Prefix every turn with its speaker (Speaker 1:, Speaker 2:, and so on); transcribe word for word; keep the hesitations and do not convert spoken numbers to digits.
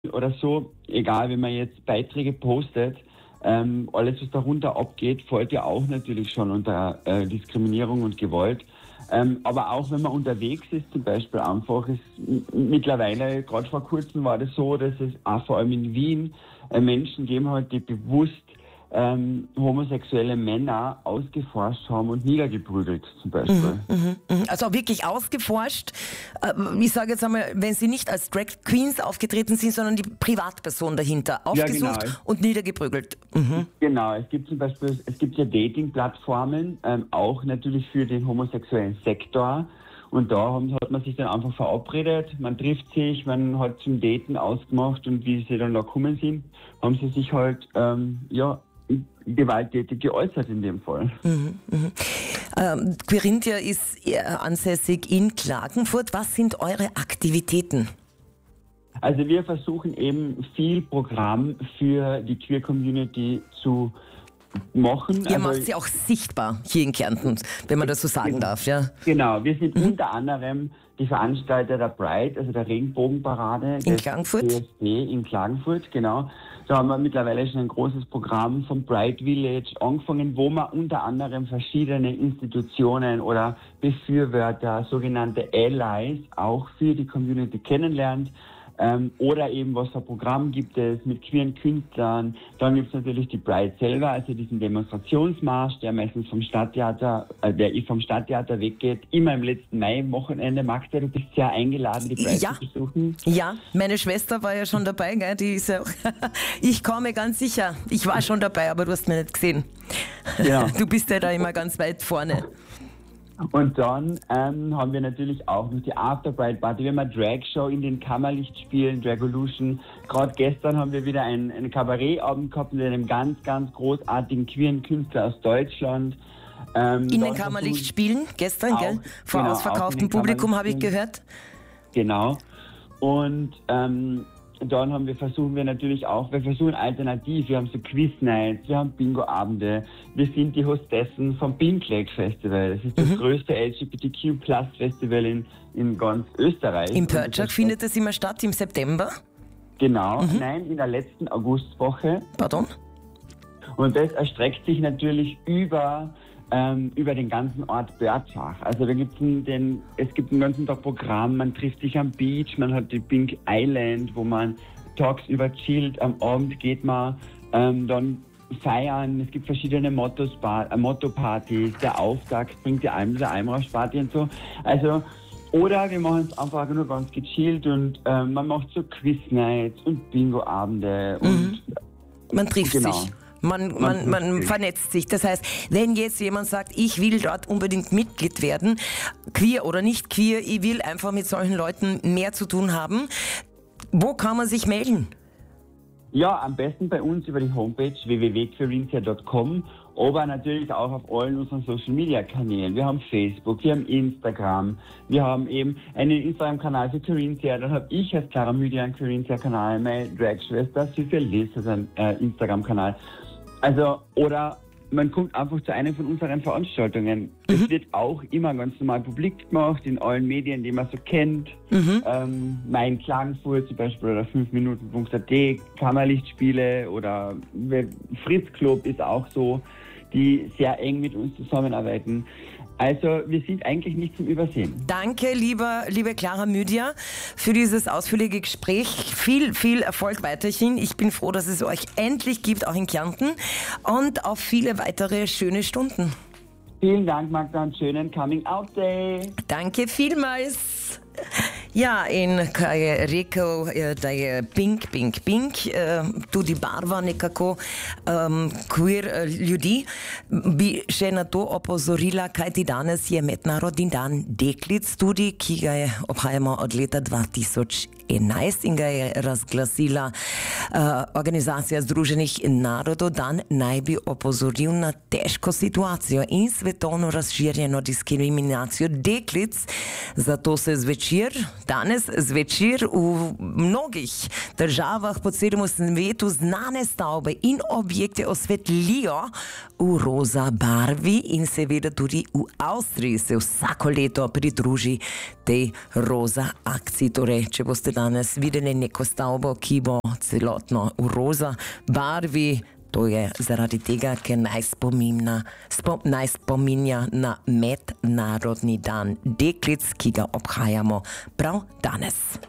Speaker 1: oder so, egal, wenn man jetzt Beiträge postet, ähm, alles, was darunter abgeht, fällt ja auch natürlich schon unter äh, Diskriminierung und Gewalt. Ähm, aber auch wenn man unterwegs ist, zum Beispiel einfach, ist m- mittlerweile, gerade vor kurzem war das so, dass es auch vor allem in Wien äh, Menschen gegeben hat, die bewusst ähm, homosexuelle Männer ausgeforscht haben und niedergeprügelt zum Beispiel.
Speaker 2: Mhm, mhm. Also auch wirklich ausgeforscht. Äh, Ich sage jetzt einmal, wenn sie nicht als Drag Queens aufgetreten sind, sondern die Privatperson dahinter aufgesucht
Speaker 1: genau.
Speaker 2: und niedergeprügelt. Mhm.
Speaker 1: Genau, es gibt zum Beispiel, es gibt ja Dating-Plattformen, ähm, auch natürlich für den homosexuellen Sektor. Und da haben, hat man sich dann einfach verabredet, man trifft sich, man hat zum Daten ausgemacht und wie sie dann da gekommen sind, haben sie sich halt, ähm, ja, gewalttätig geäußert in dem Fall.
Speaker 2: Mhm, mhm. Ähm, Queerintia ist eher ansässig in Klagenfurt. Was sind eure Aktivitäten?
Speaker 1: Also wir versuchen eben viel Programm für die Queer-Community zu machen.
Speaker 2: Ihr
Speaker 1: also,
Speaker 2: macht sie auch sichtbar hier in Kärnten, wenn man das so sagen darf, ja?
Speaker 1: Genau, wir sind mhm. unter anderem die Veranstalter der Pride, also der Regenbogenparade.
Speaker 2: In Klagenfurt?
Speaker 1: D S D in Klagenfurt, genau. Da haben wir mittlerweile schon ein großes Programm vom Pride Village angefangen, wo man unter anderem verschiedene Institutionen oder Befürworter, sogenannte Allies, auch für die Community kennenlernt. Ähm, oder eben, was für ein Programm gibt es mit queeren Künstlern. Dann gibt es natürlich die Pride selber, also diesen Demonstrationsmarsch, der meistens vom Stadttheater, äh, der vom Stadttheater weggeht, immer im letzten Mai-Wochenende. Magda, du bist sehr eingeladen, die Pride
Speaker 2: Ja.
Speaker 1: zu besuchen.
Speaker 2: Ja, meine Schwester war ja schon dabei, gell? Die ist ja auch ich komme ganz sicher. Ich war schon dabei, aber du hast mich nicht gesehen.
Speaker 1: Ja.
Speaker 2: Du bist ja da immer ganz weit vorne.
Speaker 1: Und dann ähm, haben wir natürlich auch noch die After Pride Party. Wir haben eine Drag-Show in den Kammerlichtspielen, Dragolution. Gerade gestern haben wir wieder einen, einen Kabarettabend gehabt mit einem ganz, ganz großartigen queeren Künstler aus Deutschland. Ähm,
Speaker 2: in den Kammerlichtspielen gestern,
Speaker 1: auch,
Speaker 2: gell? Vor
Speaker 1: genau,
Speaker 2: ausverkauftem Publikum, habe ich gehört.
Speaker 1: Genau. Und ähm, dann haben wir, versuchen wir natürlich auch, wir versuchen alternativ, wir haben so Quiz-Nights, wir haben Bingo-Abende, wir sind die Hostessen vom Pink Lake Festival. Das ist das mhm. größte L G B T Q Plus Festival in, in ganz Österreich.
Speaker 2: In Pörtschach findet es immer statt, im September?
Speaker 1: Genau,
Speaker 2: mhm.
Speaker 1: nein, in der letzten Augustwoche.
Speaker 2: Pardon?
Speaker 1: Und das erstreckt sich natürlich über Ähm, über den ganzen Ort Pörtschach. Also da gibt's den, es gibt einen ganzen Tag Programm, man trifft sich am Beach, man hat die Pink Island, wo man tagsüber chillt, am Abend geht man ähm, dann feiern, es gibt verschiedene Mottos, äh, Motto-Partys, der Auftakt bringt die Alm, der Almrausch-Party und so. Also, oder wir machen es einfach nur ganz gechillt und ähm, man macht so Quiz-Nights und Bingo-Abende
Speaker 2: mhm.
Speaker 1: und
Speaker 2: man trifft
Speaker 1: genau.
Speaker 2: sich. Man, man, man vernetzt sich. Das heißt, wenn jetzt jemand sagt, ich will dort unbedingt Mitglied werden, queer oder nicht queer, ich will einfach mit solchen Leuten mehr zu tun haben, wo kann man sich melden?
Speaker 1: Ja, am besten bei uns über die Homepage w w w punkt queerintia punkt com, aber natürlich auch auf allen unseren Social Media Kanälen. Wir haben Facebook, wir haben Instagram, wir haben eben einen Instagram-Kanal für Queerintia, dann habe ich als Clara Müdia einen Queerintia-Kanal, meine Drag-Schwester Sophia Liz hat einen äh, Instagram-Kanal. Also, oder man kommt einfach zu einer von unseren Veranstaltungen. Es mhm. wird auch immer ganz normal publik gemacht, in allen Medien, die man so kennt. Mhm. Ähm, mein Klagenfurt zum Beispiel oder fünf Minuten punkt a t, Kammerlichtspiele oder Fritz Club ist auch so, die sehr eng mit uns zusammenarbeiten. Also wir sind eigentlich nicht zum Übersehen.
Speaker 2: Danke, lieber, liebe Clara Müdia, für dieses ausführliche Gespräch. Viel, viel Erfolg weiterhin. Ich bin froh, dass es euch endlich gibt, auch in Kärnten. Und auf viele weitere schöne Stunden.
Speaker 1: Vielen Dank, Magda, und schönen Coming Out Day.
Speaker 2: Danke vielmals. Ja, in Reco da je Pink, Pink, Pink, tudi barva nekako um, queer ljudi, bi še na to opozorila, kajti danes je mednarodni dan deklic tudi, ki ga je obhajamo od leta dva tisoč enajst in ga je razglasila Organizacija Združenih narodov dan naj bi opozoril na težko situacijo in svetovno razširjeno diskriminacijo deklic. Zato se zvečer, danes zvečer v mnogih državah po celem svetu znane stavbe in objekte osvetlijo v roza barvi in seveda tudi v Avstriji se vsako leto pridruži tej roza akciji. Torej, če boste danes videli neko stavbo, ki bo celotno v roza barvi, to je zaradi tega, ker naj spominja, spom, naj spominja na mednarodni dan deklic, ki ga obhajamo prav danes.